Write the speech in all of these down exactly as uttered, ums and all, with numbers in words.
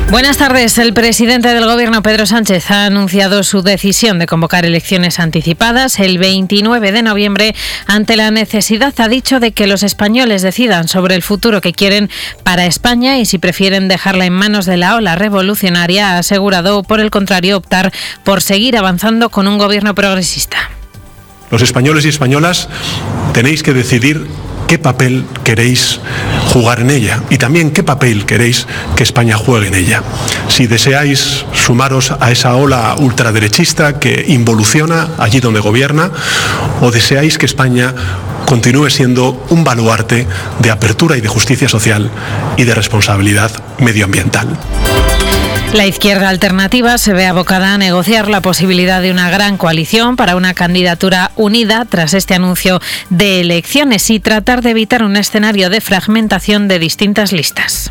Buenas tardes. El presidente del Gobierno, Pedro Sánchez, ha anunciado su decisión de convocar elecciones anticipadas el veintinueve de noviembre ante la necesidad, ha dicho, de que los españoles decidan sobre el futuro que quieren para España y si prefieren dejarla en manos de la ola revolucionaria. Ha asegurado, por el contrario, optar por seguir avanzando con un gobierno progresista. Los españoles y españolas tenéis que decidir qué papel queréis jugar en ella y también qué papel queréis que España juegue en ella. Si deseáis sumaros a esa ola ultraderechista que involuciona allí donde gobierna, o deseáis que España continúe siendo un baluarte de apertura y de justicia social y de responsabilidad medioambiental. La izquierda alternativa se ve abocada a negociar la posibilidad de una gran coalición para una candidatura unida tras este anuncio de elecciones y tratar de evitar un escenario de fragmentación de distintas listas.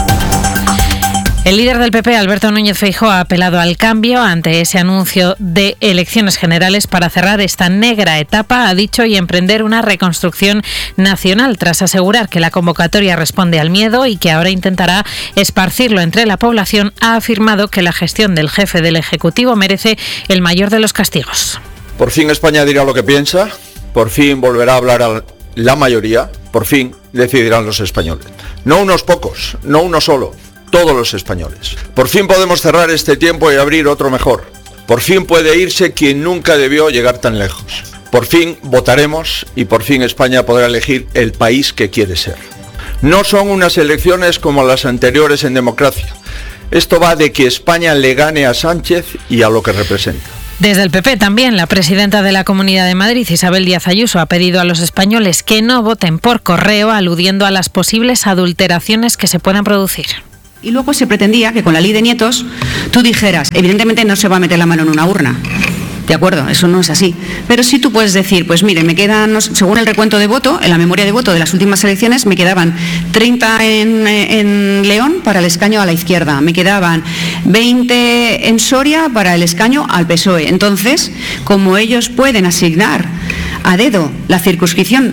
El líder del P P, Alberto Núñez Feijóo, ha apelado al cambio ante ese anuncio de elecciones generales para cerrar esta negra etapa, ha dicho, y emprender una reconstrucción nacional, tras asegurar que la convocatoria responde al miedo y que ahora intentará esparcirlo entre la población. Ha afirmado que la gestión del jefe del Ejecutivo merece el mayor de los castigos. Por fin España dirá lo que piensa, por fin volverá a hablar a la mayoría, por fin decidirán los españoles. No unos pocos, no uno solo. Todos los españoles. Por fin podemos cerrar este tiempo y abrir otro mejor. Por fin puede irse quien nunca debió llegar tan lejos. Por fin votaremos y por fin España podrá elegir el país que quiere ser. No son unas elecciones como las anteriores en democracia. Esto va de que España le gane a Sánchez y a lo que representa. Desde el P P también, la presidenta de la Comunidad de Madrid, Isabel Díaz Ayuso, ha pedido a los españoles que no voten por correo, aludiendo a las posibles adulteraciones que se puedan producir. Y luego se pretendía que con la ley de nietos tú dijeras, evidentemente no se va a meter la mano en una urna, de acuerdo, eso no es así, pero sí tú puedes decir, pues mire, me quedan, según el recuento de voto, en la memoria de voto de las últimas elecciones, me quedaban treinta en, en León para el escaño a la izquierda, me quedaban veinte en Soria para el escaño al P S O E. Entonces, como ellos pueden asignar a dedo la circunscripción.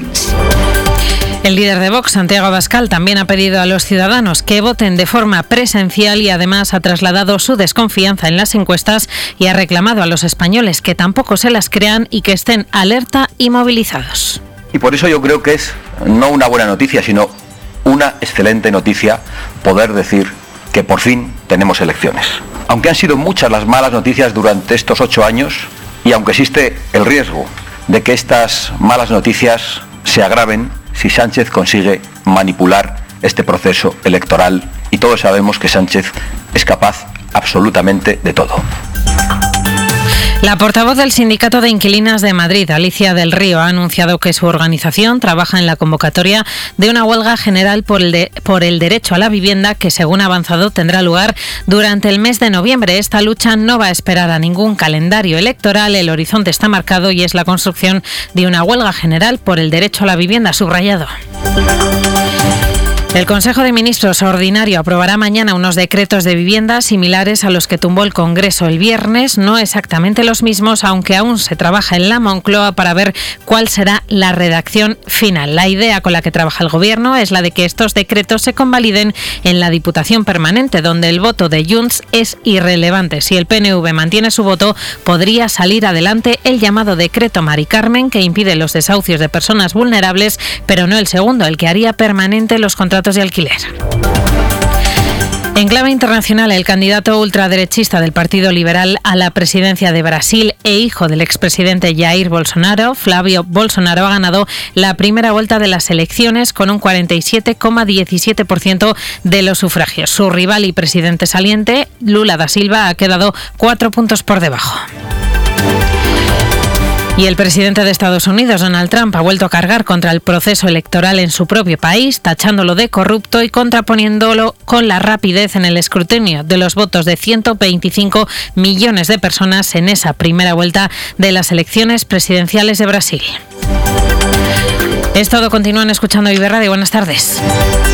El líder de Vox, Santiago Abascal, también ha pedido a los ciudadanos que voten de forma presencial y además ha trasladado su desconfianza en las encuestas y ha reclamado a los españoles que tampoco se las crean y que estén alerta y movilizados. Y por eso yo creo que es no una buena noticia, sino una excelente noticia poder decir que por fin tenemos elecciones. Aunque han sido muchas las malas noticias durante estos ocho años y aunque existe el riesgo de que estas malas noticias se agraven si Sánchez consigue manipular este proceso electoral, y todos sabemos que Sánchez es capaz absolutamente de todo. La portavoz del Sindicato de Inquilinas de Madrid, Alicia del Río, ha anunciado que su organización trabaja en la convocatoria de una huelga general por el, de, por el derecho a la vivienda que, según ha avanzado, tendrá lugar durante el mes de noviembre. Esta lucha no va a esperar a ningún calendario electoral. El horizonte está marcado y es la construcción de una huelga general por el derecho a la vivienda, subrayado. El Consejo de Ministros ordinario aprobará mañana unos decretos de vivienda similares a los que tumbó el Congreso el viernes, no exactamente los mismos, aunque aún se trabaja en la Moncloa para ver cuál será la redacción final. La idea con la que trabaja el Gobierno es la de que estos decretos se convaliden en la Diputación Permanente, donde el voto de Junts es irrelevante. Si el P N V mantiene su voto, podría salir adelante el llamado decreto Mari Carmen, que impide los desahucios de personas vulnerables, pero no el segundo, el que haría permanente los contratos de alquiler. En clave internacional, el candidato ultraderechista del Partido Liberal a la presidencia de Brasil e hijo del expresidente Jair Bolsonaro, Flávio Bolsonaro, ha ganado la primera vuelta de las elecciones con un cuarenta y siete coma diecisiete por ciento de los sufragios. Su rival y presidente saliente, Lula da Silva, ha quedado cuatro puntos por debajo. Y el presidente de Estados Unidos, Donald Trump, ha vuelto a cargar contra el proceso electoral en su propio país, tachándolo de corrupto y contraponiéndolo con la rapidez en el escrutinio de los votos de ciento veinticinco millones de personas en esa primera vuelta de las elecciones presidenciales de Brasil. Es todo, continúan escuchando Vive Radio. Buenas tardes.